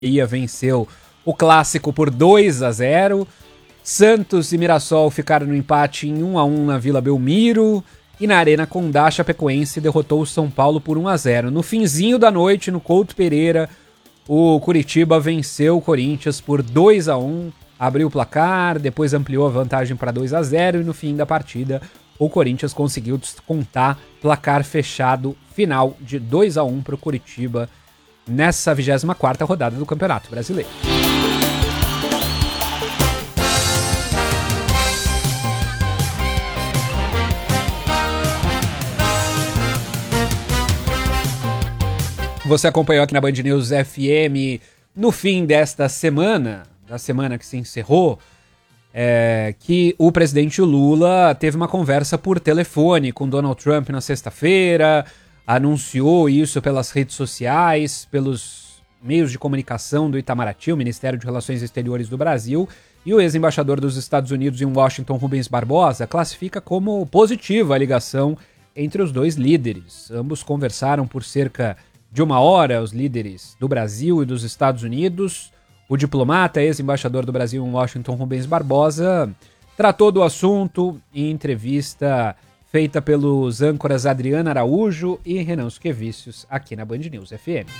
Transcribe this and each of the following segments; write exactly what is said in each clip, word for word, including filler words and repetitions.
Bahia venceu o Clássico por dois a zero. Santos e Mirassol ficaram no empate em um a um na Vila Belmiro. E na Arena Condá, a Chapecoense derrotou o São Paulo por um a zero. No finzinho da noite, no Couto Pereira, o Curitiba venceu o Corinthians por dois a um. Abriu o placar, depois ampliou a vantagem para dois a zero. E no fim da partida, o Corinthians conseguiu descontar placar fechado final de dois a um para o Curitiba nessa vigésima quarta rodada do Campeonato Brasileiro. Você acompanhou aqui na Band News F M no fim desta semana, da semana que se encerrou, é, que o presidente Lula teve uma conversa por telefone com Donald Trump na sexta-feira, anunciou isso pelas redes sociais, pelos meios de comunicação do Itamaraty, o Ministério de Relações Exteriores do Brasil, e o ex-embaixador dos Estados Unidos em Washington, Rubens Barbosa, classifica como positiva a ligação entre os dois líderes. Ambos conversaram por cerca de uma hora, os líderes do Brasil e dos Estados Unidos. O diplomata, ex-embaixador do Brasil em Washington, Rubens Barbosa, tratou do assunto em entrevista feita pelos âncoras Adriana Araújo e Renan Suquevicius aqui na Band News F M.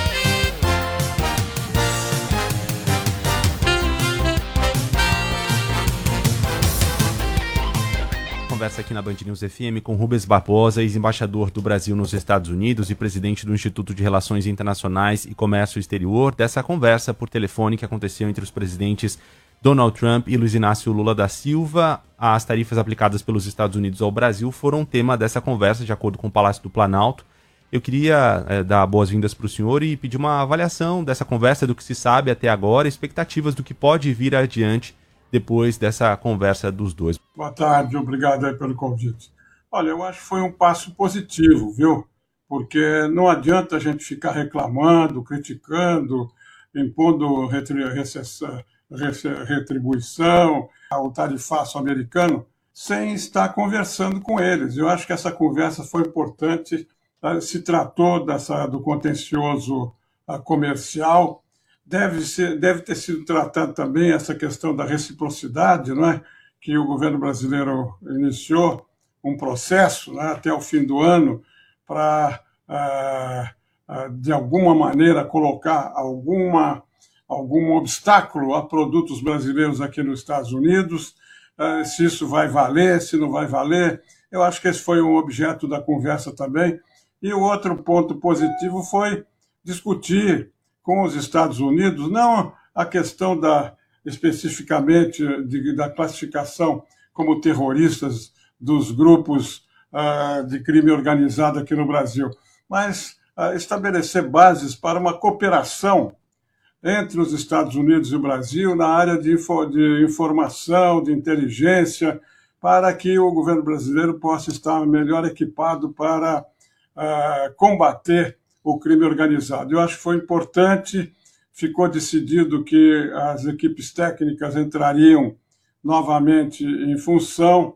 Conversa aqui na Band News F M com Rubens Barbosa, ex-embaixador do Brasil nos Estados Unidos e presidente do Instituto de Relações Internacionais e Comércio Exterior, dessa conversa por telefone que aconteceu entre os presidentes Donald Trump e Luiz Inácio Lula da Silva. As tarifas aplicadas pelos Estados Unidos ao Brasil foram tema dessa conversa, de acordo com o Palácio do Planalto. Eu queria é, dar boas-vindas para o senhor e pedir uma avaliação dessa conversa, do que se sabe até agora, expectativas do que pode vir adiante depois dessa conversa dos dois. Boa tarde, obrigado aí pelo convite. Olha, eu acho que foi um passo positivo, viu? Porque não adianta a gente ficar reclamando, criticando, impondo retribuição ao tarifaço americano, sem estar conversando com eles. Eu acho que essa conversa foi importante, se tratou dessa, do contencioso comercial. Deve ser, deve ter sido tratado também essa questão da reciprocidade, não é? Que o governo brasileiro iniciou um processo, né, até o fim do ano para, ah, ah, de alguma maneira, colocar alguma, algum obstáculo a produtos brasileiros aqui nos Estados Unidos, ah, se isso vai valer, se não vai valer. Eu acho que esse foi um objeto da conversa também. E o outro ponto positivo foi discutir com os Estados Unidos, não a questão da, especificamente de, da classificação como terroristas dos grupos uh, de crime organizado aqui no Brasil, mas uh, estabelecer bases para uma cooperação entre os Estados Unidos e o Brasil na área de, info, de informação, de inteligência, para que o governo brasileiro possa estar melhor equipado para uh, combater o crime organizado. Eu acho que foi importante, ficou decidido que as equipes técnicas entrariam novamente em função.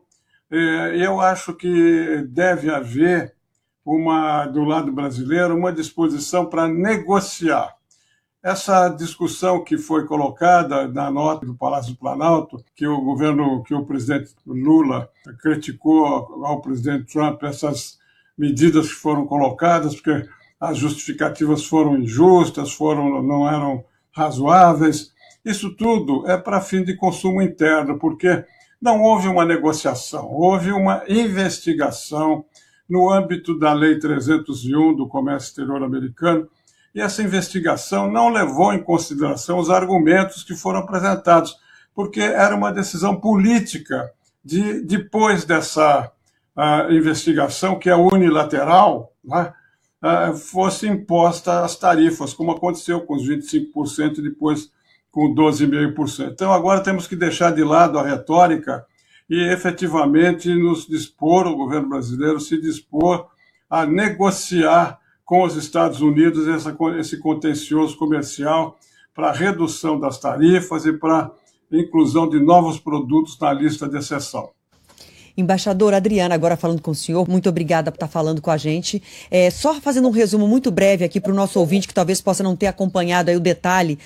Eu acho que deve haver, uma, do lado brasileiro, uma disposição para negociar. Essa discussão que foi colocada na nota do Palácio do Planalto, que o governo, que o presidente Lula criticou ao presidente Trump, essas medidas que foram colocadas, porque as justificativas foram injustas, foram, não eram razoáveis. Isso tudo é para fim de consumo interno, porque não houve uma negociação, houve uma investigação no âmbito da Lei trezentos e um do Comércio Exterior Americano, e essa investigação não levou em consideração os argumentos que foram apresentados, porque era uma decisão política de, depois dessa uh, investigação, que é unilateral, né? Uh, fosse imposta as tarifas, como aconteceu com os vinte e cinco por cento e depois com doze vírgula cinco por cento. Então, agora temos que deixar de lado a retórica e, efetivamente, nos dispor, o governo brasileiro se dispor a negociar com os Estados Unidos essa, esse contencioso comercial para redução das tarifas e para inclusão de novos produtos na lista de exceção. Embaixador Adriana, agora falando com o senhor, muito obrigada por estar falando com a gente. É, só fazendo um resumo muito breve aqui para o nosso ouvinte, que talvez possa não ter acompanhado aí o detalhe